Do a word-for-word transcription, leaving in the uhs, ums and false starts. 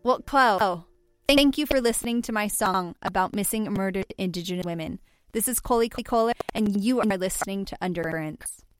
Well, Chloe, thank you for listening to my song about missing and murdered Indigenous women. This is Coley Kohler, and you are listening to Undercurrents.